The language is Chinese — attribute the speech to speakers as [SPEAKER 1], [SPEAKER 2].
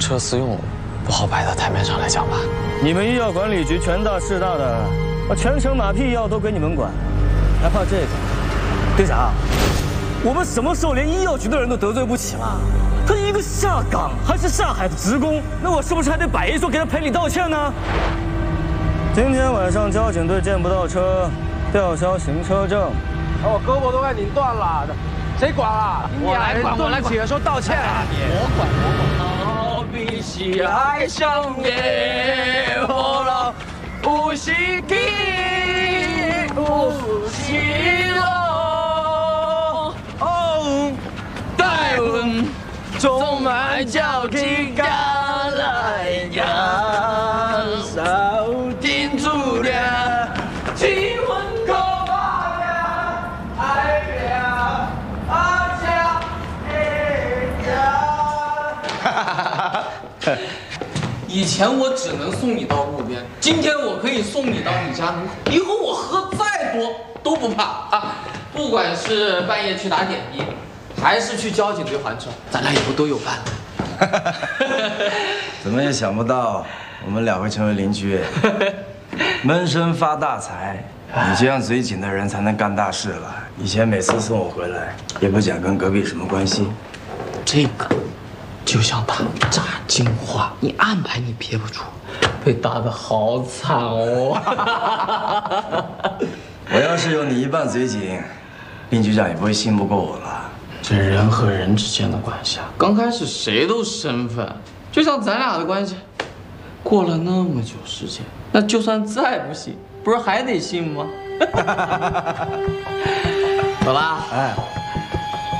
[SPEAKER 1] 车私用，不好摆到台面上来讲吧。
[SPEAKER 2] 你们医药管理局权大势大的，把全城马屁药都归你们管，还怕这个？队长，我们什么时候连医药局的人都得罪不起了？他一个下岗还是下海的职工，那我是不是还得摆一桌给他赔礼道歉呢？今天晚上交警队见不到车，吊销行车证。
[SPEAKER 3] 我胳膊都快拧断了，谁管啊？
[SPEAKER 4] 我来管，我来管。
[SPEAKER 3] 起的时候道歉。
[SPEAKER 4] 我管。好比喜爱上野火了，无锡地，无锡路。哦，带问充满交警赶来呀，少听主了，请问可怕呀？爱呀，阿家哎呀。以前我只能送你到路边，今天我可以送你到你家门口。以后我喝再多都不怕啊！不管是半夜去打点滴，还是去交警队还车，咱俩以后都有伴。
[SPEAKER 5] 怎么也想不到我们俩会成为邻居，闷声发大财。你这样嘴紧的人才能干大事了。以前每次送我回来，也不讲跟隔壁什么关系。
[SPEAKER 4] 这个就像打炸金花，你安排你憋不住，被打得好惨哦。
[SPEAKER 5] 我要是有你一半嘴紧，林局长也不会信不过我了。
[SPEAKER 4] 这人和人之间的关系啊，刚开始谁都生分，就像咱俩的关系，过了那么久时间，那就算再不信，不是还得信吗？走啦，
[SPEAKER 5] 哎。